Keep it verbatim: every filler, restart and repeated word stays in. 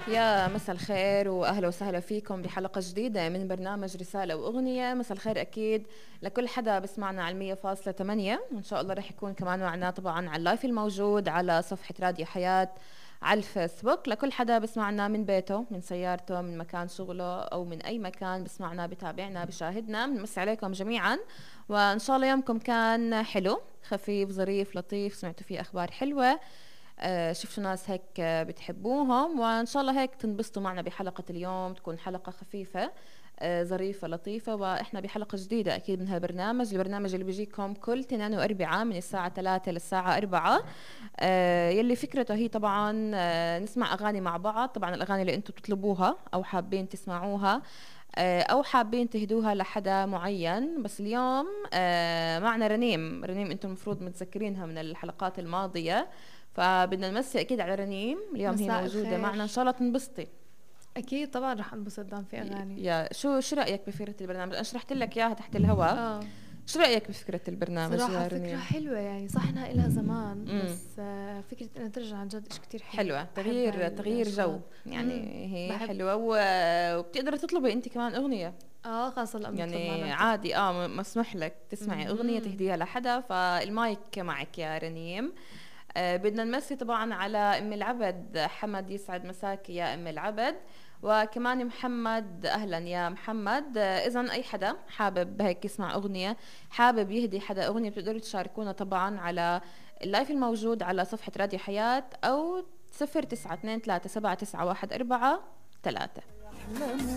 يا مساء الخير واهلا وسهلا فيكم بحلقه جديده من برنامج رساله واغنيه. مساء الخير اكيد لكل حدا بسمعنا على مية فاصلة ثمانية، وان شاء الله رح يكون كمان معنا طبعا على اللايف الموجود على صفحه راديو حياه على الفيسبوك، لكل حدا بسمعنا من بيته، من سيارته، من مكان شغله او من اي مكان بسمعنا، بتابعنا، بشاهدنا. بنمسي عليكم جميعا، وان شاء الله يومكم كان حلو، خفيف ظريف لطيف، سمعتوا فيه اخبار حلوه، آه، شفتوا ناس هيك آه، بتحبوهم، وإن شاء الله هيك تنبسطوا معنا بحلقة اليوم، تكون حلقة خفيفة آه، ظريفة لطيفة. وإحنا بحلقة جديدة أكيد من هالبرنامج، البرنامج اللي بيجيكم كل تنين وأربعاء من الساعة ثلاثة للساعة أربعة، آه، يلي فكرته هي طبعا آه، نسمع أغاني مع بعض، طبعا الأغاني اللي أنتم بتطلبوها أو حابين تسمعوها آه، أو حابين تهدوها لحدا معين. بس اليوم آه، معنا رنيم. رنيم أنتم المفروض متذكرينها من الحلقات الماضية، فبدنا نمسي اكيد على رنيم اليوم، هي مساء موجوده الخير. معنا، ان شاء الله تنبسطي. اكيد طبعا رح انبسط دام في اغاني. يا شو شو رايك بفكره البرنامج؟ انا شرحت لك اياها تحت الهواء. اه شو رايك بفكره البرنامج صراحة يا فكرة رنيم؟ حلوة، يعني صح انها إلها زمان امم بس آه فكرة انها ترجع عن جد إشي كتير حلو. حلوه، بحب هاي تغيير تغيير جو الشغلات. يعني. امم هي بحب. حلوه و- وبتقدري تطلبي انت كمان اغنيه، اه خاصة لما نطلب مع يعني نفسك. عادي، اه م- مسموح لك تسمعي اغنيه امم تهديها لحدا، فالمايك معك يا رنيم. آه، بدنا نمسي طبعا على ام العبد حمد، يسعد مساكي يا ام العبد، وكمان محمد، اهلا يا محمد. آه، اذا اي حدا حابب هيك يسمع اغنيه، حابب يهدي حدا اغنيه، بتقدروا تشاركونا طبعا على اللايف الموجود على صفحه راديو حياه، او صفر تسعة اثنين ثلاثة سبعة تسعة واحد أربعة ثلاثة.